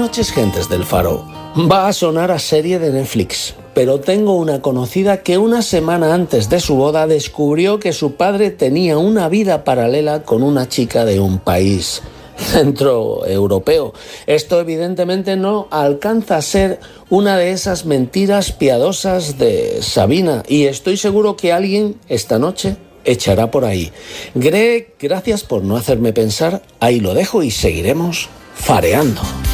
noches, gentes del Faro. Va a sonar a serie de Netflix, pero tengo una conocida que una semana antes de su boda descubrió que su padre tenía una vida paralela con una chica de un país centroeuropeo. Esto evidentemente no alcanza a ser una de esas mentiras piadosas de Sabina, y estoy seguro que alguien esta noche echará por ahí. Greg, gracias por no hacerme pensar. Ahí lo dejo y seguiremos fareando.